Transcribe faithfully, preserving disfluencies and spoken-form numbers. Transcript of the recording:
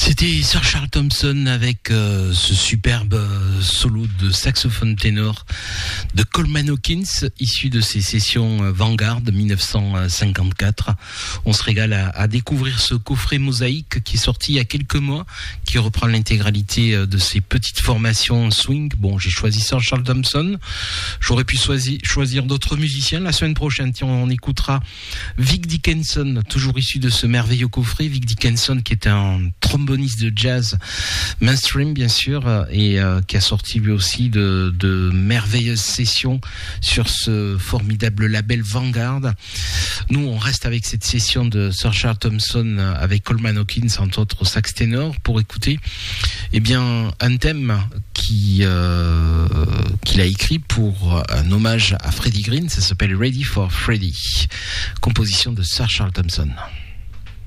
C'était Sir Charles Thompson avec euh, ce superbe euh, solo de saxophone ténor de Coleman Hawkins, issu de ses sessions euh, Vanguard de dix-neuf cent cinquante-quatre. On se régale à, à découvrir ce coffret mosaïque qui est sorti il y a quelques mois, qui reprend l'intégralité euh, de ses petites formations swing. Bon, j'ai choisi Sir Charles Thompson. J'aurais pu choisir, choisir d'autres musiciens. La semaine prochaine, tiens, on écoutera Vic Dickinson, toujours issu de ce merveilleux coffret. Vic Dickinson qui est un tromboniste de jazz mainstream bien sûr, et euh, qui a sorti lui aussi de, de merveilleuses sessions sur ce formidable label Vanguard. Nous on reste avec cette session de Sir Charles Thompson avec Coleman Hawkins entre autres au sax ténor pour écouter eh bien un thème qui euh, qu'il a écrit pour un hommage à Freddie Green. Ça s'appelle Ready for Freddie, composition de Sir Charles Thompson.